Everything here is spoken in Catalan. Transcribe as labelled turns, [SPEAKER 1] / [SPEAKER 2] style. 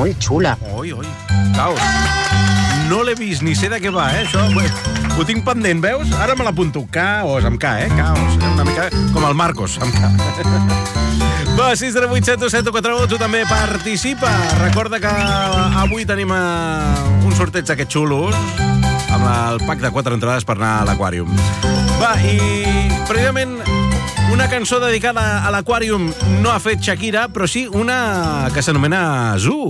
[SPEAKER 1] molt xula.
[SPEAKER 2] Oi. Caos. No l'he vist, ni sé de què va, Això ho tinc pendent, veus? Ara me l'apunto. Caos, amb K, Caos. Una mica com el Marcos, amb K. Va, 638 727 tu també participa. Recorda que avui tenim un sorteig d'aquests xulos amb el pack de 4 entrades per anar a l'Aquàrium. Va, i precisament una cançó dedicada a l'Aquàrium no ha fet Shakira, però sí una que s'anomena Zoo.